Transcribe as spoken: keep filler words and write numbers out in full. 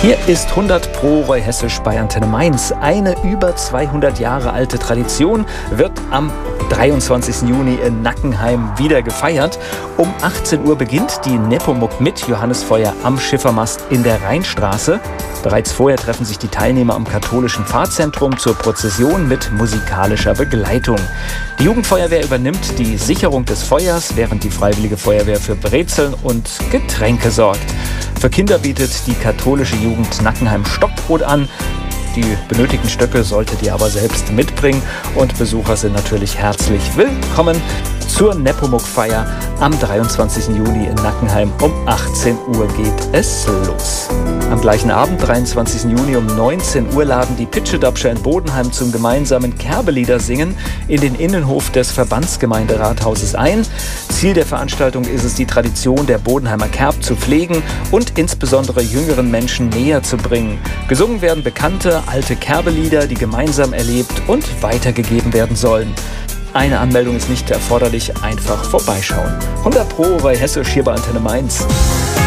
Hier ist hundert Pro Roy Hessisch bei Antenne Mainz. Eine über zweihundert Jahre alte Tradition wird am dreiundzwanzigsten Juni in Nackenheim wieder gefeiert. Um achtzehn Uhr beginnt die Nepomuk mit Johannisfeuer am Schiffermast in der Rheinstraße. Bereits vorher treffen sich die Teilnehmer am katholischen Pfarrzentrum zur Prozession mit musikalischer Begleitung. Die Jugendfeuerwehr übernimmt die Sicherung des Feuers, während die Freiwillige Feuerwehr für Brezeln und Getränke sorgt. Für Kinder bietet die katholische Jugend Nackenheim Stockbrot an. Die benötigten Stöcke solltet ihr aber selbst mitbringen und Besucher sind natürlich herzlich willkommen zur Nepomuk-Feier am dreiundzwanzigsten Juni in Nackenheim. Um achtzehn Uhr geht es los. Am gleichen Abend, dreiundzwanzigsten Juni um neunzehn Uhr, laden die Pitschedabscher in Bodenheim zum gemeinsamen Kerbelieder singen in den Innenhof des Verbandsgemeinderathauses ein. Ziel der Veranstaltung ist es, die Tradition der Bodenheimer Kerb zu pflegen und insbesondere jüngeren Menschen näher zu bringen. Gesungen werden bekannte alte Kerbelieder, die gemeinsam erlebt und weitergegeben werden sollen. Eine Anmeldung ist nicht erforderlich, einfach vorbeischauen. hundert Pro bei Hessisch hier bei Antenne Mainz.